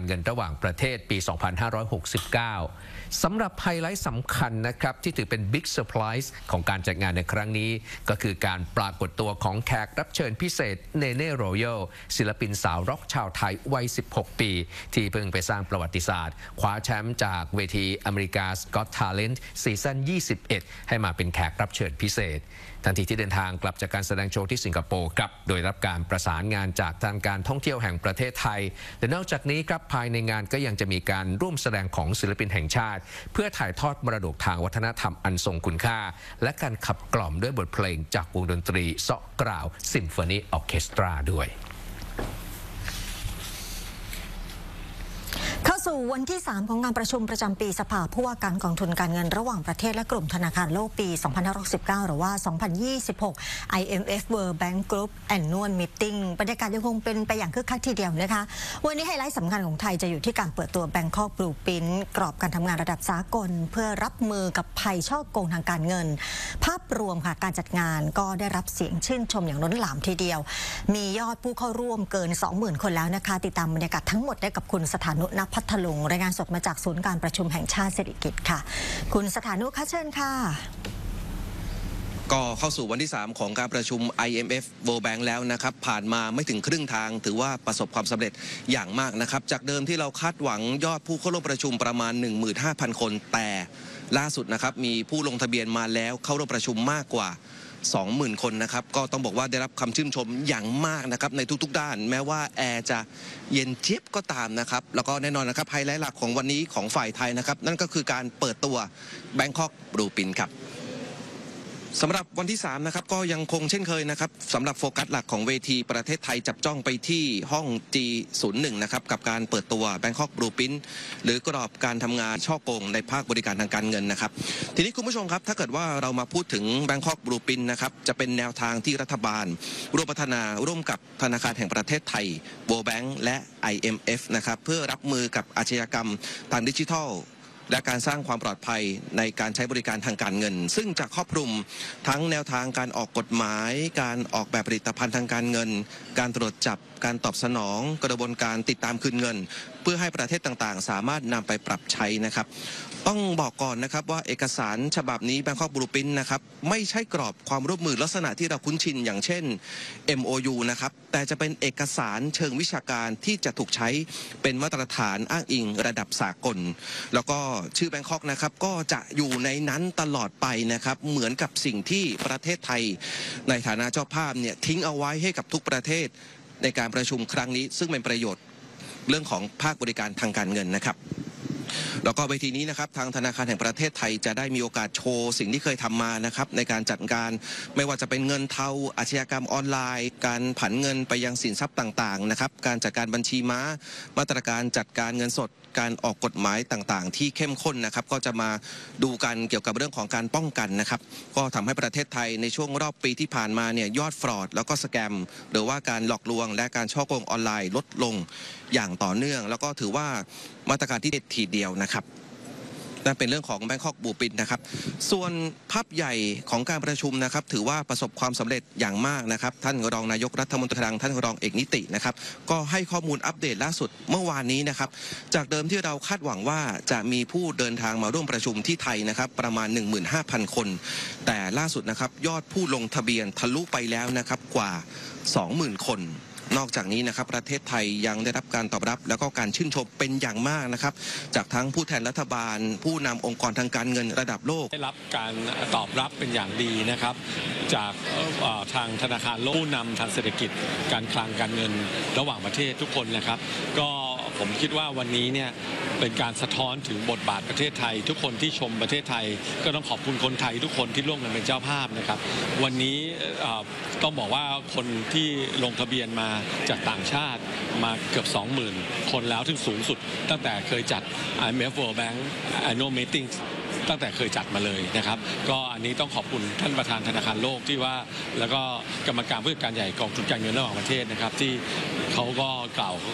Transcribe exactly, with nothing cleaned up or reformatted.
เงินระหว่างประเทศปี สองพันห้าร้อยหกสิบเก้า สำหรับไฮไลท์สำคัญนะครับที่ถือเป็นบิ๊กเซอร์ไพรส์ของการจัดงานในครั้งนี้ก็คือการปรากฏตัวของแขกรับเชิญพิเศษเนเน่โรยัลศิลปินสาวร็อกชาวไทยวัย สิบหก ปีที่เพิ่งไปสร้างประวัติศาสตร์คว้าแชมป์จากเวทีอเมริกา Got Talent ซีซั่น ยี่สิบเอ็ด ให้มาเป็นแขกรับเชิญพิเศษทันทีที่เดินทางกลับจากการแสดงโชว์ที่สิงคโปร์ครับโดยรับการประสานงานจากทางการท่องเที่ยวแห่งประเทศไทยและนอกจากนี้ครับภายในงานก็ยังจะมีการร่วมแสดงของศิลปินแห่งชาติเพื่อถ่ายทอดมรดกทางวัฒนธรรมอันทรงคุณค่าและการขับกล่อมด้วยบทเพลงจากวงดนตรีเซาะกล่าวซิมโฟนีออร์เคสตราด้วยเข้าสู่วันที่สามของงานประชุมประจำปีสภาผู้ว่าการกองทุนการเงินระหว่างประเทศและกลุ่มธนาคารโลกปี สองพันห้าร้อยสิบเก้า หรือว่า สองพันยี่สิบหก ไอ เอ็ม เอฟ World Bank Group Annual Meeting บรรยากาศยังคงเป็นไปอย่างคึกคักทีเดียวนะคะวันนี้ไฮไลท์สำคัญของไทยจะอยู่ที่การเปิดตัว Bangkok Blueprint กรอบการทำงานระดับสากลเพื่อรับมือกับภัยฉ้อโกงทางการเงินภาพรวมค่ะการจัดงานก็ได้รับเสียงชื่นชมอย่างล้นหลามทีเดียวมียอดผู้เข้าร่วมเกิน สองหมื่น คนแล้วนะคะติดตามบรรยากาศทั้งหมดได้กับคุณสถานุ ณ พัทลุงรายงานสดมาจากศูนย์การประชุมแห่งชาติสิริกิติ์ค่ะคุณสถานุคะเชิญค่ะก็เข้าสู่วันที่สามของการประชุม ไอ เอ็ม เอฟ World Bank แล้วนะครับผ่านมาไม่ถึงครึ่งทางถือว่าประสบความสำเร็จอย่างมากนะครับจากเดิมที่เราคาดหวังยอดผู้เข้าร่วมประชุมประมาณ หนึ่งหมื่นห้าพัน คนแต่ล่าสุดนะครับมีผู้ลงทะเบียนมาแล้วเข้าร่วมประชุมมากกว่าสองหมื่น คนนะครับก็ต้องบอกว่าได้รับคำชื่นชมอย่างมากนะครับในทุกๆด้านแม้ว่าแอร์จะเย็นเจี๊ยบก็ตามนะครับแล้วก็แน่นอนนะครับไฮไลท์หลักของวันนี้ของฝ่ายไทยนะครับนั่นก็คือการเปิดตัว Bangkok Blueprint ครับสำหรับวันที่สามนะครับก็ยังคงเช่นเคยนะครับสำหรับโฟกัสหลักของเวทีประเทศไทยจับจ้องไปที่ห้อง จี ศูนย์หนึ่ง นะครับกับการเปิดตัว Bangkok Blueprint หรือกรอบการทำงานช่อโกงในภาคบริการทางการเงินนะครับทีนี้คุณผู้ชมครับถ้าเกิดว่าเรามาพูดถึง Bangkok Blueprint นะครับจะเป็นแนวทางที่รัฐบาลร่วมพัฒนาร่วมกับธนาคารแห่งประเทศไทย World Bank และ ไอ เอ็ม เอฟ นะครับเพื่อรับมือกับอาชญากรรมทางดิจิทัลและการสร้างความปลอดภัยในการใช้บริการทางการเงินซึ่งจะครอบคลุมทั้งแนวทางการออกกฎหมายการออกแบบผลิตภัณฑ์ทางการเงินการตรวจจับการตอบสนองกระบวนการติดตามคืนเงินเพื่อให้ประเทศต่างๆสามารถนำไปปรับใช้นะครับต้องบอกก่อนนะครับว่าเอกสารฉบับนี้ Bangkok Blueprint นะครับไม่ใช่กรอบความร่วมมือลักษณะที่เราคุ้นชินอย่างเช่น เอ็ม โอ ยู นะครับแต่จะเป็นเอกสารเชิงวิชาการที่จะถูกใช้เป็นมาตรฐานอ้างอิงระดับสากลแล้วก็ชื่อ Bangkok นะครับก็จะอยู่ในนั้นตลอดไปนะครับเหมือนกับสิ่งที่ประเทศไทยในฐานะเจ้าภาพเนี่ยทิ้งเอาไว้ให้กับทุกประเทศในการประชุมครั้งนี้ซึ่งเป็นประโยชน์เรื่องของภาคบริการทางการเงินนะครับแล้วก็เวทีนี้นะครับทางธนาคารแห่งประเทศไทยจะได้มีโอกาสโชว์สิ่งที่เคยทำมานะครับในการจัดการไม่ว่าจะเป็นเงินเทาอาชญากรรมออนไลน์การผันเงินไปยังสินทรัพย์ต่างๆนะครับการจัดการบัญชีม้ามาตรการจัดการเงินสดการออกกฎหมายต่างๆที่เข้มข้นนะครับก็จะมาดูกันเกี่ยวกับเรื่องของการป้องกันนะครับก็ทำให้ประเทศไทยในช่วงรอบปีที่ผ่านมาเนี่ยยอดฟรอดแล้วก็สแกมหรือว่าการหลอกลวงและการฉ้อโกงออนไลน์ลดลงอย่างต่อเนื่องแล้วก็ถือว่ามาตรการที่เด็ดทีเดียวนะครับนั่นเป็นเรื่องของ Bangkok Blueprint นะครับส่วนภาพใหญ่ของการประชุมนะครับถือว่าประสบความสำเร็จอย่างมากนะครับท่านรองนายกรัฐมนตรีคลังท่านรองเอกนิตินะครับก็ให้ข้อมูลอัปเดตล่าสุดเมื่อวานนี้นะครับจากเดิมที่เราคาดหวังว่าจะมีผู้เดินทางมาร่วมประชุมที่ไทยนะครับประมาณ หนึ่งหมื่นห้าพัน คนแต่ล่าสุดนะครับยอดผู้ลงทะเบียนทะลุไปแล้วนะครับกว่า สองหมื่น คนนอกจากนี้นะครับประเทศไทยยังได้รับการตอบรับแล้วก็การชื่นชมเป็นอย่างมากนะครับจากทั้งผู้แทนรัฐบาลผู้นำองค์กรทางการเงินระดับโลกได้รับการตอบรับเป็นอย่างดีนะครับจากทางธนาคารโลกผู้นำทางเศรษฐกิจการคลังการเงินระหว่างประเทศทุกคนนะครับก็ผมคิดว่าวันนี้เนี่ยเป็นการสะท้อนถึงบทบาทประเทศไทยทุกคนที่ชมประเทศไทยก็ต้องขอบคุณคนไทยทุกคนที่ร่วมกันเป็นเจ้าภาพนะครับวันนี้ต้องบอกว่าคนที่ลงทะเบียนมาจากต่างชาติมาเกือบ สองหมื่น คนแล้วถึงสูงสุดตั้งแต่เคยจัด ไอ เอ็ม เอฟ World Bank Annual Meeting ตั้งแต่เคยจัดมาเลยนะครับก็อันนี้ต้องขอบคุณท่านประธานธนาคารโลกที่ว่าแล้วก็กรรมการผู้จัดการใหญ่กองทุนการเงินระหว่างประเทศนะครับที่เขาก็กล่าว